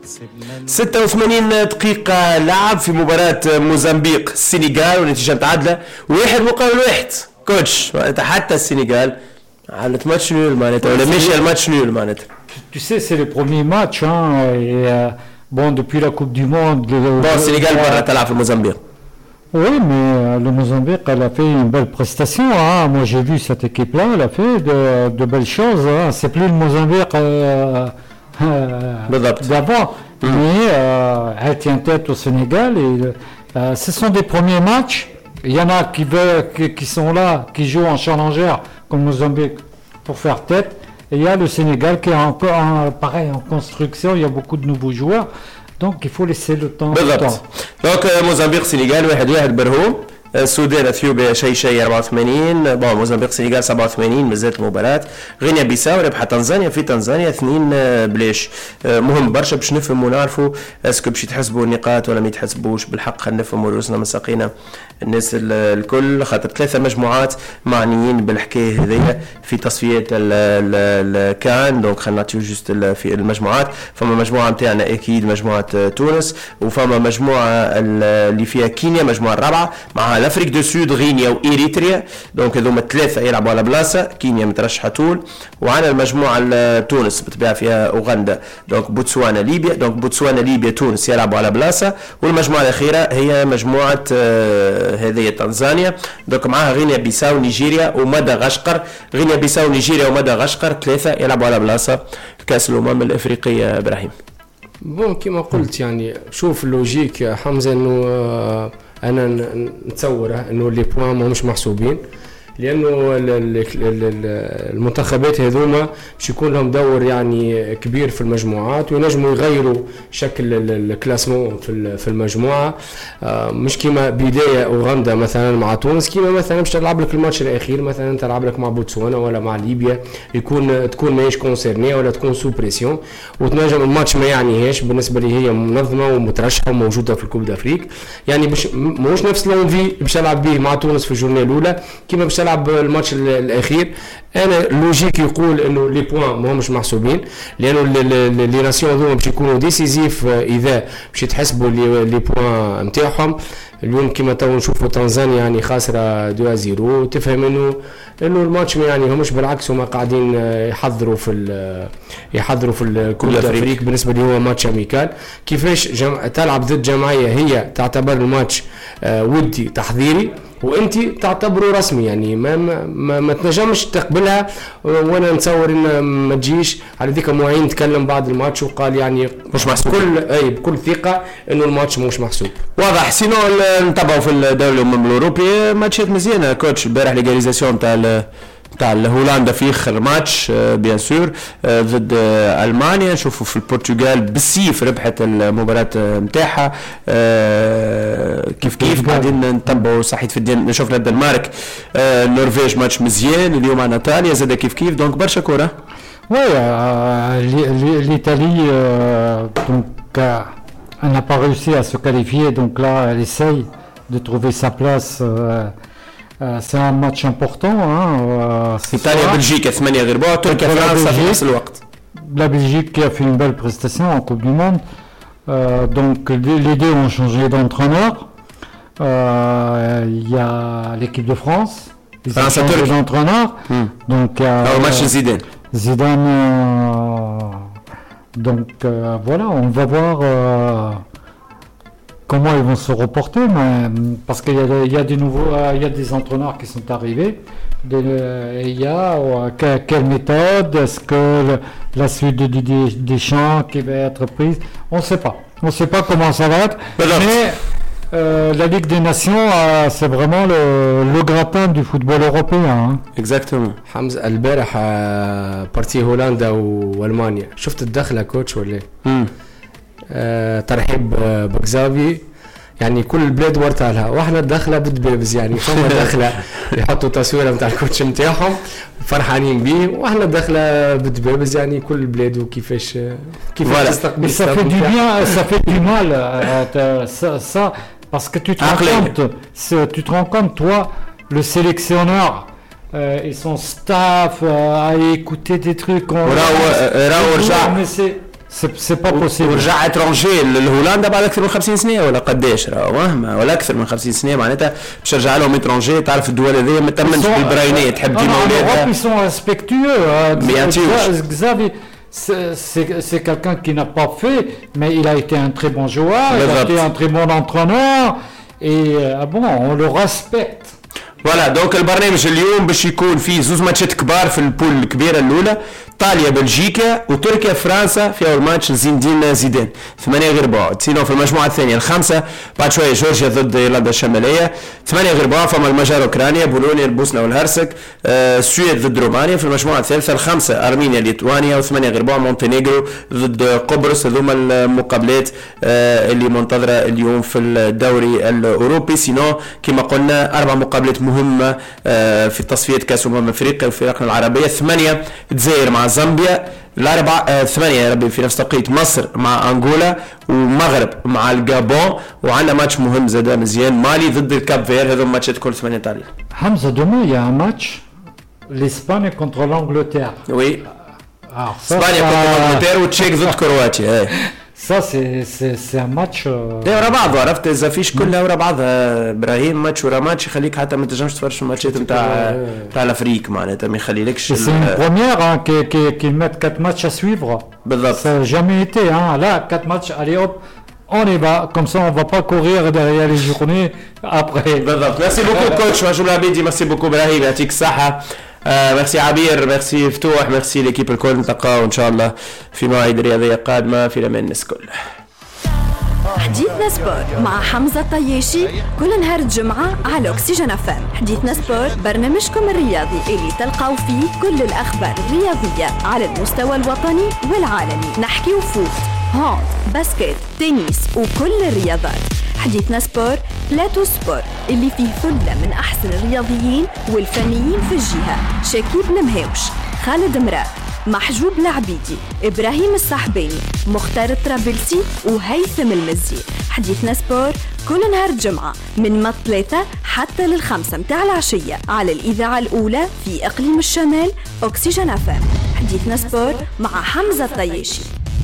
86 دقيقة لعب في مباراة موزمبيق السنغال ونتيجة متعادلة 1-1. كوتش حتى السنغال عملت ماتش نول معناتها ولا ماشي الماتش نول معناتها. Tu sais, c'est le premier match, hein, et bon, depuis la Coupe du Monde. Bon, Sénégal va تلعب في الموزمبيق. Oui, mais le Mozambique, elle a fait une belle prestation. Hein. Moi, j'ai vu cette équipe-là, elle a fait de belles choses. Hein. C'est plus le Mozambique d'avant, mais elle tient tête au Sénégal. Et, ce sont des premiers matchs. Il y en a qui sont là, qui jouent en challenger comme Mozambique pour faire tête. Et il y a le Sénégal qui est encore pareil en construction. Il y a beaucoup de nouveaux joueurs. Donc il faut laisser le temps. Donc Mozambique Sénégal 1-1 برهوم. السودان اثيوبيا شيء 84. بون موزمبيق سنغال 87 مازالت مباراة. غينيا بيساو ربحت تنزانيا في تنزانيا 2-0. مهم برشا باش نفهموا ونعرفوا اسكو باش يتحسبوا النقاط ولا ما يتحسبوش بالحق. خلينا نفهموا رؤوسنا من ساقينا الناس الكل خاطر 3 مجموعات معنيين بالحكايه هذيا في تصفيات الكان. دونك خلينا نعطيو جوست في المجموعات. فما مجموعه نتاعنا اكيد مجموعه تونس وفما مجموعه اللي فيها كينيا مجموعه الرابعه مع الافريك دو سود غينيا وإريتريا. دونك هذوما 3 يلعبوا على بلاصه. كينيا مترشحه طول وعلى المجموعه تونس بالطبيعه فيها اوغندا. دونك بوتسوانا ليبيا. دونك بوتسوانا ليبيا تونس يلعبوا على بلاصه. والمجموعه الاخيره هي مجموعه هذه تنزانيا. دونك معها غينيا بيساو نيجيريا ومدغشقر. غينيا بيساو نيجيريا ومدغشقر 3 يلعبوا على بلاصه كاس الامم الافريقيه. ابراهيم بون كما قلت يعني شوف اللوجيك حمزه انه انا نتصور انه لي بوين ماهمش محسوبين لانه المنتخبات هذوما باش يكون لهم دور يعني كبير في المجموعات وينجموا يغيروا شكل الكلاسمون في المجموعه. مش كيما بدايه اوغندا مثلا مع تونس كيما مثلا باش تلعب لك الماتش الاخير مثلا تلعب لك مع بوتسوانا ولا مع ليبيا تكون ماهيش كونسيرني ولا تكون سو بريسيون وتنجم الماتش ما يعنيهاش. بالنسبه لي هي منظمه ومترشحه وموجوده في الكوب دافريك يعني مش نفس لونفي باش تلعب به مع تونس في الجورنيه الاولى كيما باش تلعب الماتش الاخير. انا لوجيك يقول انه لي بوين ماهمش محسوبين لانه لي ناسيون هذوما باش يكونوا ديسيزيف اذا باش يتحسبوا لي بوين نتاعهم. اليوم كما تو نشوفوا تنزانيا يعني خاسره 2-0 تفهم انه الماتش يعني همش بالعكس هما قاعدين يحضروا في الكوب دافريك. بالنسبه لي هو ماتش اميكال كيفاش تلعب ضد جمعيه هي تعتبر الماتش ودي تحضيري وانت تعتبره رسمي يعني ما تنجمش تقبلها. وانا نتصور ان ما تجيش على ذيك معين تكلم بعد الماتش وقال يعني مش محسوب بكل ثقه انه الماتش مش محسوب. واضح. سينو نتابعوا في الدوري الامم الاوروبيه ماتشات مزيانه كوتش. البارح ليغاليزاسيون تاع هولندا في اخر ماتش بيان سور ضد المانيا. نشوفوا في البرتغال بالسيف ربحت المباراه نتاعها كيف قاعدين نتبعوا صحيت في شفنا الدنمارك النرويج ماتش مزيان. اليوم عندنا ايطاليا زاد كيف دونك برشا كوره. Oui, l'Italie donc elle n'a pas réussi à se qualifier donc là elle essaye de trouver sa place. C'est un match important. إيطاليا بلجيكا 8 غير بعد. تركيا فرنسا في نفس الوقت. La Belgique qui a fait une belle prestation en Coupe du Monde. Donc les deux ont changé d'entraîneur. Il y a l'équipe de France. Ils ont changé d'entraîneur. Donc match Zidane. Donc voilà, on va voir. Comment ils vont se reporter, mais parce qu'il y a des nouveaux, il y a des entraîneurs qui sont arrivés. Il y a quelle méthode, est-ce que la suite de Deschamps qui va être prise, on ne sait pas comment ça va être. Mais la Ligue des Nations, c'est vraiment le gratin du football européen. Hein. Exactement. حمزة البارح بارتي هولندا والمانيا شفت الدخله كوتش ولا ترحيب بكزافي يعني كل البلاد ورتها لها واحنا الدخله بدبابز يعني فما دخله يحطوا تصويره نتاع الكوتش نتاعهم فرحانين بيه واحنا الدخله بدبابز يعني كل البلاد وكيفاش تستقبل. Ça fait du bien, ça fait du mal ça parce que tu te rends compte toi le sélectionneur et son staff à écouter des trucs mais سي با بوسيبل. ورجع اترونجي لهولندا بعد اكثر من 50 سنه ولا قداش وهم ولا اكثر من 50 سنه معناتها باش يرجع لهم اترونجي. تعرف الدول هذه ما تمنش بالبراينيه تحب ديما اولادها. Ils sont respectueux. Xavi c'est quelqu'un qui n'a pas fait, mais il a été un très bon joueur, il a été un très bon entraîneur et bon on le respecte. فوالا دونك البرنامج اليوم باش يكون فيه زوز ماتشات كبار في البول الكبيره الاولى، ايطاليا بلجيكا وتركيا فرنسا في اول ماتش زين الدين زيدان 8 غير بعد. سينو في المجموعه الثانيه الخمسه بعد شويه جورجيا ضد ايرلندا الشماليه 8 غير بعد. فما المجر اوكرانيا بولونيا البوسنه والهرسك السويد ضد رومانيا. في المجموعه الثالثه الخمسه ارمينيا ليتوانيا و8 غير بعد مونتينيغرو ضد قبرص. هذوما المقابلات اللي منتظره اليوم في الدوري الاوروبي. سينو كما قلنا 4 مقابلات مهمه في تصفيات كاس افريقيا وفرقنا العربيه. 8 الجزائر مع زامبيا، الاربعه 8 يا ربي في نفس التوقيت مصر مع انغولا والمغرب مع الجابون. وعندنا ماتش مهم زاده مزيان مالي ضد الكاب فير. هذو ماتشات كل 8 تاريخ. حمزه دوما يا ماتش l'Espagne contre l'Angleterre. Oui. Espagne contre l'Angleterre وتشيك ضد كرواتيا. Ça c'est un match ورا بعض. عرفت إذا فيش كلها ورا بعضها إبراهيم ماتش ورا ماتش يخليك حتى ما تنجمش تفرج الماتشات نتاع الأفريق معناتها ما يخليلكش. C'est une première qu'ils mettent 4 matchs à suivre. بالضبط. Ça n'a jamais été hein. Là 4 matchs allez hop on y va comme ça on va pas courir derrière les journées après. بالضبط. Merci beaucoup coach وجول عبيدي. Merci beaucoup إبراهيم يعطيك الصحة. ميرسي عبير، ميرسي فتوح، ميرسي ليكيب الكل. نتلقاو ان شاء الله في مواعيد رياضيه قادمه في امان الناس الكل. حديثنا سبور مع حمزة الطياشي كل نهار الجمعة على أكسجين أفام. حديثنا سبور برنامجكم الرياضي اللي تلقاو فيه كل الأخبار الرياضية على المستوى الوطني والعالمي. نحكي وفوت هاند باسكت تنس وكل الرياضات. حديثنا سبور بلاتو سبور اللي فيه ثلة من أحسن الرياضيين والفنيين في الجهة. شكيب المهاوش، خالد مراد، محجوب العبيدي، إبراهيم الصحباني، مختار الطرابلسي وهيثم المزي. حديثنا سبور كل نهار الجمعة من 3 حتى 5 متاع العشية على الإذاعة الأولى في إقليم الشمال أكسجين أفام. حديثنا سبور مع حمزة الطياشي.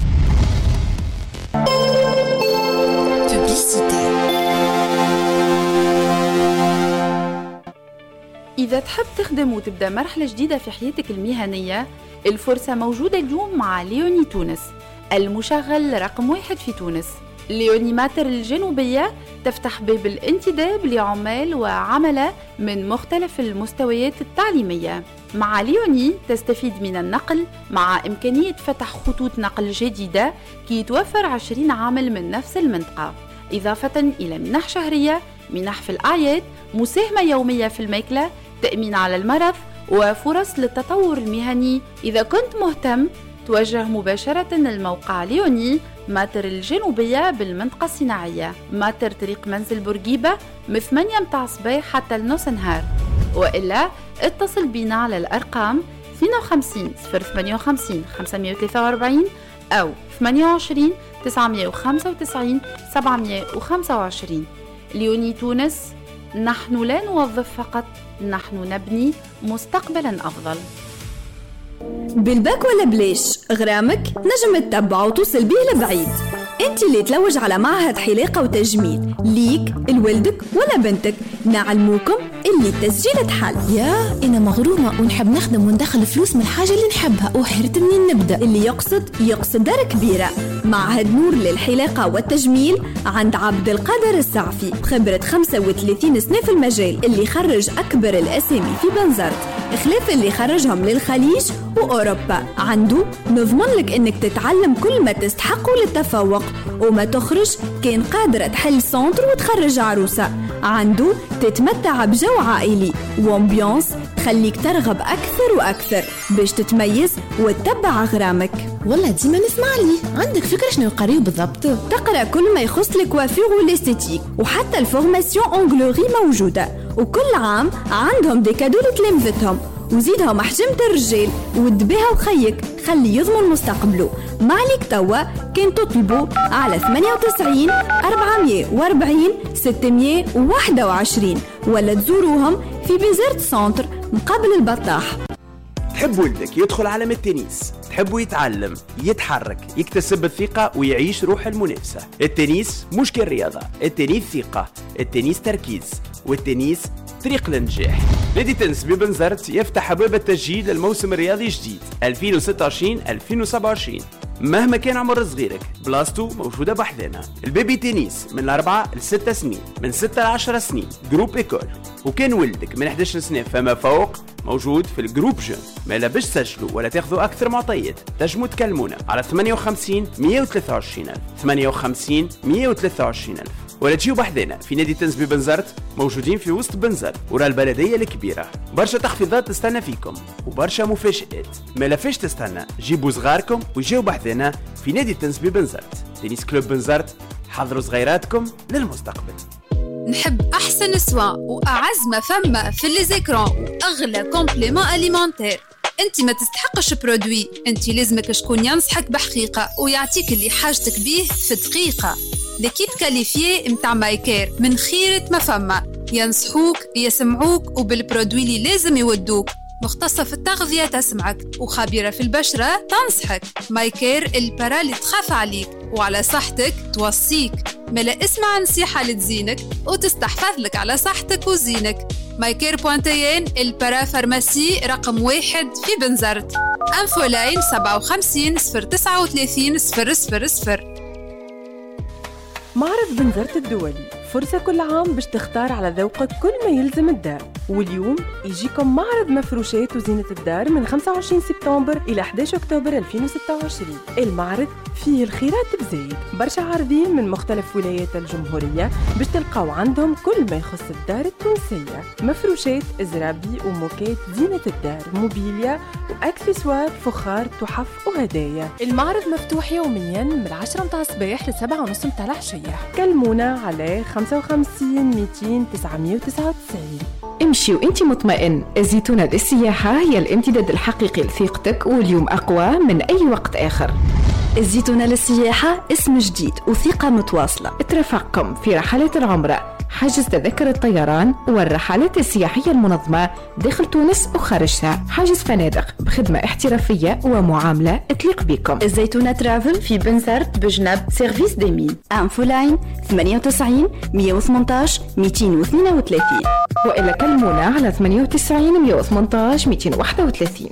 إذا تحب تخدم وتبدأ مرحلة جديدة في حياتك المهنية، الفرصة موجودة اليوم مع ليوني تونس، المشغل رقم 1 في تونس. ليوني ماتر الجنوبية تفتح باب الانتداب لعمال وعملة من مختلف المستويات التعليمية. مع ليوني تستفيد من النقل مع إمكانية فتح خطوط نقل جديدة كي يتوفر 20 عامل من نفس المنطقة، إضافة إلى منح شهرية، منح في الأعياد، مساهمة يومية في الماكلة، تأمين على المرض وفرص للتطور المهني. إذا كنت مهتم توجه مباشرة الموقع ليوني ماتر الجنوبية بالمنطقة الصناعية، ماتر طريق منزل بورقيبة من 8 متاع الصباح حتى النص نهار، وإلا اتصل بنا على الأرقام 52 058 543 أو 28 995 725. ليوني تونس، نحن لا نوظف فقط، نحن نبني مستقبلا أفضل. بالباك ولا بليش غرامك نجم تتبع وتوصل بيه لبعيد. انت اللي تلوج على معهد حلاقة وتجميل ليك لولدك ولا بنتك، نعلموكم اللي التسجيل تحل. يا انا مغرومة ونحب نخدم وندخل فلوس من الحاجة اللي نحبها وحرت منين نبدأ. اللي يقصد دار كبيرة. معهد نور للحلاقة والتجميل عند عبد القادر السعفي، خبرة 35 سنة في المجال، اللي خرج أكبر الأسامي في بنزرت، خلاف اللي خرجهم للخليج وأوروبا. عنده نضمن لك إنك تتعلم كل ما تستحقه للتفوق وما تخرج كان قادرة تحل سنتر وتخرج عروسة. عنده تتمتع بجو عائلي وامبيونس خليك ترغب أكثر وأكثر باش تتميز وتتبع غرامك. والله ديما نسمع لي. عندك فكرة شنو يقريو بالضبط؟ تقرأ كل ما يخص الكوافير والاستيتيك، وحتى الفورماسيون أونغلوري موجودة، وكل عام عندهم دي كادو لتلامذتهم، وزيدهم حجمة الرجال ودبيها وخيك خلي يضمن مستقبله. مالك توا كان تطلبوا على 98 440 621 ولا تزوروهم في بيزرت سنتر مقابل البطاح. تحب ولدك يدخل عالم التنس، يحب يتعلم، يتحرك، يكتسب الثقة ويعيش روح المنافسة. التنس مش كالرياضة، التنس ثقة، التنس تركيز، والتنس طريق للنجاح. نادي تنس ببنزرت يفتح أبواب التسجيل للموسم الرياضي الجديد 2026-2027. مهما كان عمر صغيرك بلاستو موجودة بحذنا. البيبي تنس من 4 ل 6 سنين، من 6 ل 10 سنين جروب إيكول، وكان ولدك من 11 سنة فما فوق موجود في الجروب جون. ما لابش تسجلوا ولا تاخذوا أكثر معطيات تنجموا تكلمونا على 58 123 ألف 58 123 ألف، ولا تجيو بحذنا في نادي تنس ببنزرت، موجودين في وسط بنزرت ورا البلدية الكبيرة. برشا تخفيضات تستنى فيكم وبرشا مفاجآت، ما لافاش تستنى، جيبوا صغاركم وجيو بحذنا في نادي تنس ببنزرت. تنس كلوب بنزرت، حضروا صغيراتكم للمستقبل. نحب احسن سوا واعز ما فما في لي زيكرون واغلى كومبليمون اليمونتير. انت ما تستحقش برودوي، انت لازمك شكون ينصحك بحقيقه ويعطيك اللي حاجتك بيه في دقيقه. ليكيب كاليفيي متاع مايكير من خيرة ما فما، ينصحوك يسمعوك وبالبرودوي اللي لازم يودوك. مختصة في التغذية تسمعك وخبيرة في البشرة تنصحك. مايكير البرا اللي تخاف عليك وعلى صحتك توصيك. ملا اسمع نصيحة لتزينك وتستحفظ لك على صحتك وزينك. مايكير بوانتيين البرا فارماسي رقم 1 في بنزرت. انفولاين 57 039 000. معرض بنزرت الدولي فرصة كل عام باش تختار على ذوقك كل ما يلزم الدار. واليوم يجيكم معرض مفروشات وزينة الدار من 25 سبتمبر إلى 11 أكتوبر 2026. المعرض فيه الخيرات بزايد، برشا عارضين من مختلف ولايات الجمهورية باش تلقاو عندهم كل ما يخص الدار التونسية: مفروشات، زرابي وموكات زينة الدار، موبيليا وأكسسوار، فخار، تحف وهدايا. المعرض مفتوح يوميا من 10 متاع الصباح ل 7:30 متاع العشية. كلمونا على 55 200 999. امشي وانت مطمئن. الزيتونة للسياحة هي الامتداد الحقيقي لثقتك، واليوم أقوى من أي وقت آخر. الزيتونة للسياحة اسم جديد وثقة متواصلة. اترافقكم في رحلات العمرة، حجز تذكرة الطيران والرحلات السياحية المنظمة داخل تونس وخارجها، حجز فنادق بخدمة احترافية ومعاملة تليق بكم. الزيتونة ترافل في بنزرت بجنب سيرفيس ديمين. انفولاين 98 118 232، وإلا كلمونا على 98 118 231.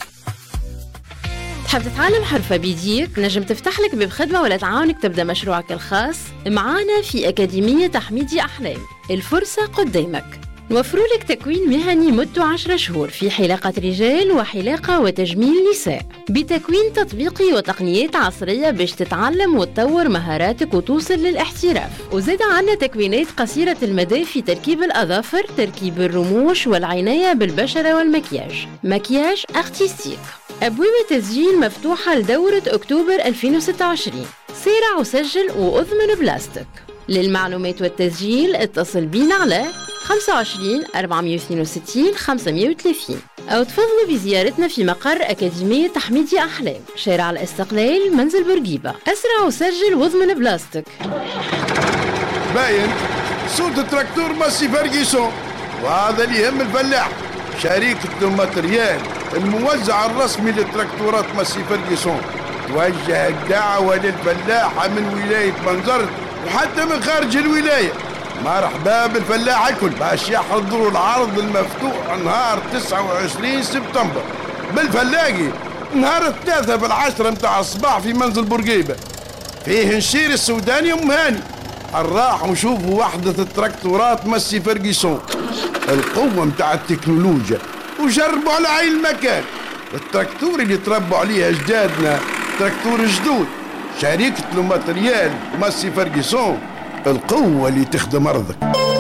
تحب تتعلم حرفة بيديك؟ نجم تفتح لك باب خدمة ولا تعاونك تبدأ مشروعك الخاص معانا في أكاديمية تحميدي أحلام. الفرصة قدامك. نوفر لك تكوين مهني مدته 10 شهور في حلاقة رجال وحلاقة وتجميل نساء، بتكوين تطبيقي وتقنيات عصرية باش تتعلم وتطور مهاراتك وتوصل للاحتراف. وزاد عنا تكوينات قصيرة المدى في تركيب الأظافر، تركيب الرموش والعناية بالبشرة والمكياج، مكياج أرتيستيك. أبواب التسجيل مفتوحة لدورة أكتوبر 2026. سارع وسجل وأضمن بلاستيك. للمعلومات والتسجيل اتصل بينا على 25 462 530 أو تفضلوا بزيارتنا في مقر أكاديمية تحميدي أحلام، شارع الاستقلال، منزل بورقيبة. أسرع وسجل واضمن بلاستيك. باين صوت التراكتور ماسي فرقيسون، وهذا اللي يهم الفلاح. شركة الماتريال الموزع الرسمي للتراكتورات ماسي فرقيسون توجه الدعوة للفلاحة من ولاية بنزرت وحتى من خارج الولاية. مرحبا بالفلاح الكل باش يحضروا العرض المفتوح نهار 29 سبتمبر بالفلاقي، نهار 3 في 10 متاع الصباح في منزل بورقيبة. فيه نشير السوداني ومهاني. نراحوا نشوفوا وحدة التراكتورات ماسي فرقيسون، القوة متاع التكنولوجيا، وجربوا على عين المكان. التراكتور اللي تربوا عليه أجدادنا تراكتور جدود. شركة الماتريال ماسي فرقيسون، القوة اللي تخدم أرضك.